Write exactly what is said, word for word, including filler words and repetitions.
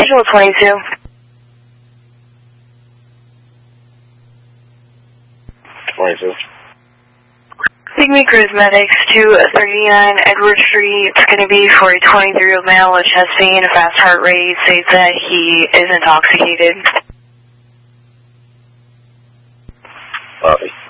Visual twenty-two. twenty-two. Pygmy Cruise Medics to thirty-nine Edward Street. It's going to be for a twenty-three-year-old male with chest pain, a fast heart rate, states that he is intoxicated. Copy.